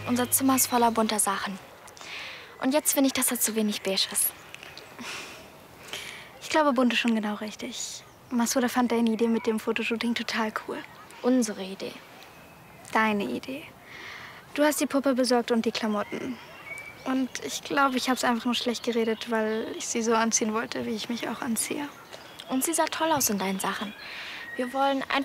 Unser Zimmer ist voller bunter Sachen. Und jetzt finde ich, dass da zu wenig beige ist. Ich glaube, bunt ist schon genau richtig. Masuda fand deine Idee mit dem Fotoshooting total cool. Unsere Idee. Deine Idee. Du hast die Puppe besorgt und die Klamotten. Und ich glaube, ich habe es einfach nur schlecht geredet, weil ich sie so anziehen wollte, wie ich mich auch anziehe. Und sie sah toll aus in deinen Sachen. Wir wollen einfach